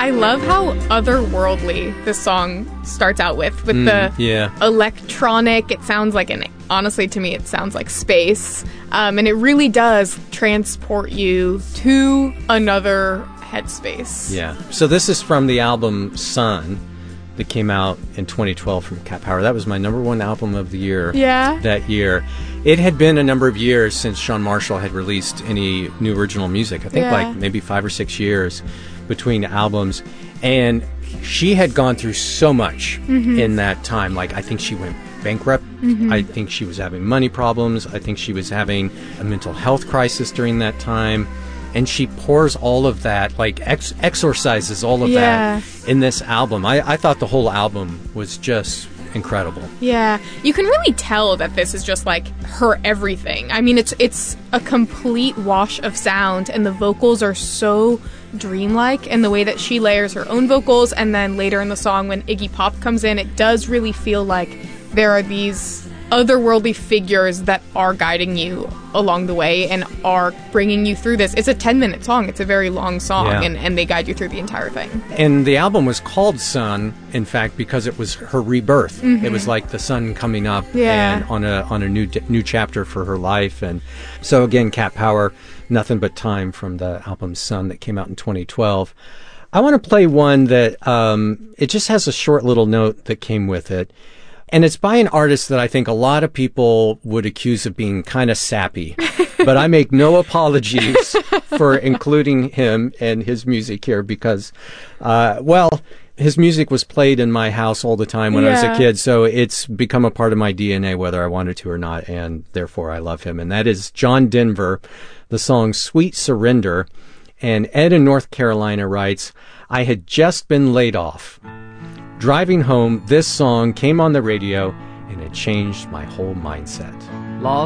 I love how otherworldly this song starts out with the electronic. It sounds like honestly, to me, it sounds like space. And it really does transport you to another headspace. Yeah. So this is from the album Sun that came out in 2012 from Cat Power. That was my number one album of the year that year. It had been a number of years since Sean Marshall had released any new original music. I think like maybe 5 or 6 years between albums. And she had gone through so much in that time. Like, I think she went bankrupt. I think she was having money problems. I think she was having a mental health crisis during that time. And she pours all of that, like exorcises all of that in this album. I thought the whole album was just incredible. Yeah. You can really tell that this is just like her everything. I mean, it's a complete wash of sound, and the vocals are so dreamlike, and the way that she layers her own vocals, and then later in the song when Iggy Pop comes in, it does really feel like there are these otherworldly figures that are guiding you along the way and are bringing you through this. It's a 10-minute song. It's a very long song, and they guide you through the entire thing. And the album was called Sun, in fact, because it was her rebirth. It was like the sun coming up and on a new chapter for her life. And so again, Cat Power, Nothing But Time from the album Sun that came out in 2012. I want to play one that it just has a short little note that came with it. And it's by an artist that I think a lot of people would accuse of being kind of sappy. But I make no apologies for including him and his music here because, his music was played in my house all the time when I was a kid. So it's become a part of my DNA whether I wanted to or not. And therefore I love him. And that is John Denver, the song Sweet Surrender. And Ed in North Carolina writes, I had just been laid off. Driving home, this song came on the radio, and it changed my whole mindset.